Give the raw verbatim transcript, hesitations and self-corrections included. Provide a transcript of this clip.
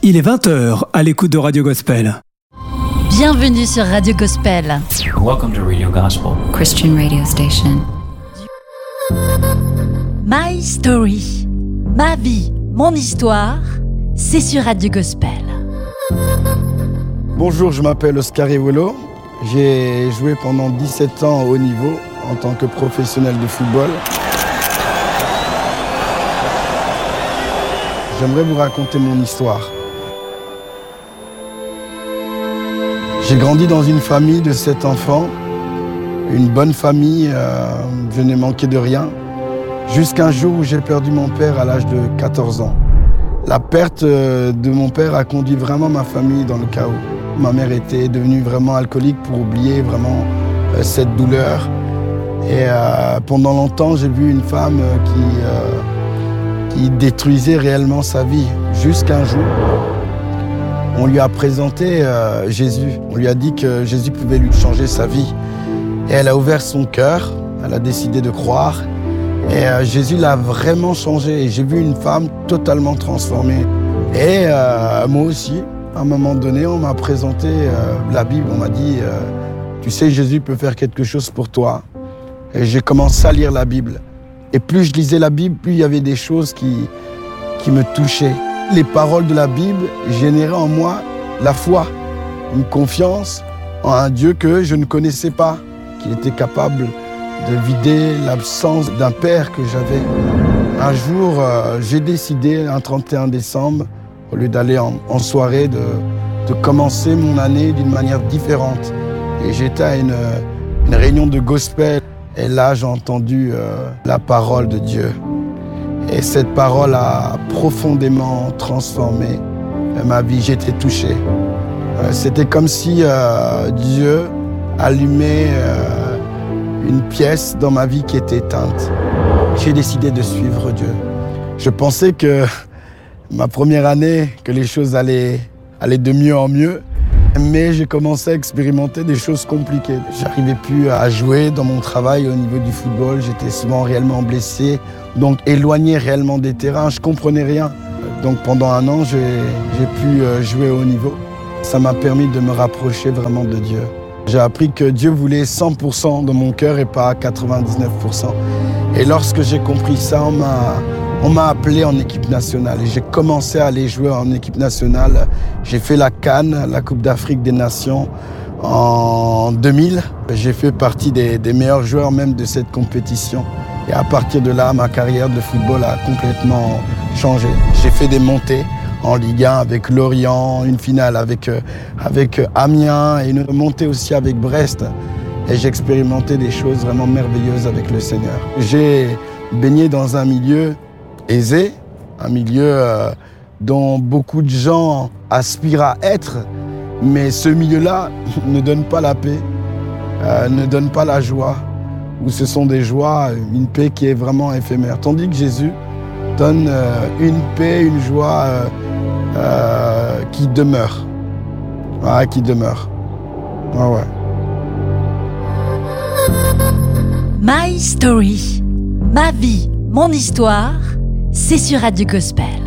Il est vingt heures à l'écoute de Radio Gospel. Bienvenue sur Radio Gospel. Welcome to Radio Gospel, Christian radio station. My Story, ma vie, mon histoire, c'est sur Radio Gospel. Bonjour, je m'appelle Oscar Ewelo. J'ai joué pendant dix-sept ans au haut niveau en tant que professionnel de football. J'aimerais vous raconter mon histoire. J'ai grandi dans une famille de sept enfants, une bonne famille, euh, je n'ai manqué de rien, jusqu'un jour où j'ai perdu mon père à l'âge de quatorze ans. La perte de mon père a conduit vraiment ma famille dans le chaos. Ma mère était devenue vraiment alcoolique pour oublier vraiment euh, cette douleur. Et euh, pendant longtemps, j'ai vu une femme qui, euh, qui détruisait réellement sa vie, jusqu'un jour. On lui a présenté euh, Jésus. On lui a dit que Jésus pouvait lui changer sa vie. Et elle a ouvert son cœur. Elle a décidé de croire. Et euh, Jésus l'a vraiment changé. Et j'ai vu une femme totalement transformée. Et euh, moi aussi, à un moment donné, on m'a présenté euh, la Bible. On m'a dit, euh, tu sais, Jésus peut faire quelque chose pour toi. Et j'ai commencé à lire la Bible. Et plus je lisais la Bible, plus il y avait des choses qui, qui me touchaient. Les paroles de la Bible généraient en moi la foi, une confiance en un Dieu que je ne connaissais pas, qu'il était capable de vider l'absence d'un père que j'avais. Un jour, euh, j'ai décidé, un trente et un décembre, au lieu d'aller en, en soirée, de, de commencer mon année d'une manière différente. Et j'étais à une, une réunion de gospel. Et là, j'ai entendu euh, la parole de Dieu. Et cette parole a profondément transformé ma vie. J'étais touché. C'était comme si euh, Dieu allumait euh, une pièce dans ma vie qui était éteinte. J'ai décidé de suivre Dieu. Je pensais que ma première année, que les choses allaient, allaient de mieux en mieux. Mais j'ai commencé à expérimenter des choses compliquées. J'arrivais plus à jouer dans mon travail au niveau du football. J'étais souvent réellement blessé, donc éloigné réellement des terrains. Je comprenais rien. Donc pendant un an, j'ai, j'ai pu jouer au haut niveau. Ça m'a permis de me rapprocher vraiment de Dieu. J'ai appris que Dieu voulait cent pour cent de mon cœur et pas quatre-vingt-dix-neuf pour cent. Et lorsque j'ai compris ça, on m'a... On m'a appelé en équipe nationale et j'ai commencé à aller jouer en équipe nationale. J'ai fait la CAN, la Coupe d'Afrique des Nations, en deux mille. J'ai fait partie des, des meilleurs joueurs même de cette compétition. Et à partir de là, ma carrière de football a complètement changé. J'ai fait des montées en Ligue un avec Lorient, une finale avec, avec Amiens et une montée aussi avec Brest. Et j'ai expérimenté des choses vraiment merveilleuses avec le Seigneur. J'ai baigné dans un milieu aisé, un milieu euh, dont beaucoup de gens aspirent à être, mais ce milieu-là ne donne pas la paix, euh, ne donne pas la joie, où ce sont des joies, une paix qui est vraiment éphémère. Tandis que Jésus donne euh, une paix, une joie euh, euh, qui demeure, ah, qui demeure. Ah ouais. My Story, ma vie, mon histoire, c'est sur Radio Gospel.